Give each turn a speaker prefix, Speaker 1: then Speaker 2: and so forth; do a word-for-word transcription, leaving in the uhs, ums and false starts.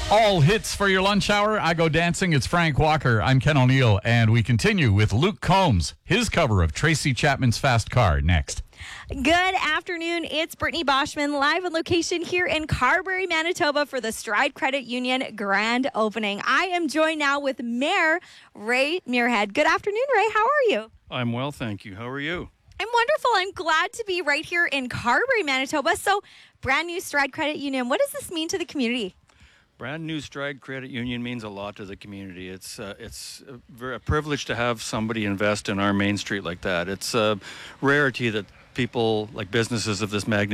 Speaker 1: All hits for your lunch hour. I go dancing. It's Frank Walker. I'm Ken O'Neill, and we continue with Luke Combs, his cover of Tracy Chapman's Fast Car, next.
Speaker 2: Good afternoon. It's Brittany Boschman live on location here in Carberry, Manitoba for the Stride Credit Union grand opening. I am joined now with Mayor Ray Muirhead. Good afternoon, Ray. How are you?
Speaker 3: I'm well, thank you. How are you?
Speaker 2: I'm wonderful. I'm glad to be right here in Carberry, Manitoba. So, brand new Stride Credit Union. What does this mean to the community?
Speaker 3: Brand new Stride Credit Union means a lot to the community. It's uh, it's a, very, a privilege to have somebody invest in our main street like that. It's a rarity that people, like businesses of this magnitude,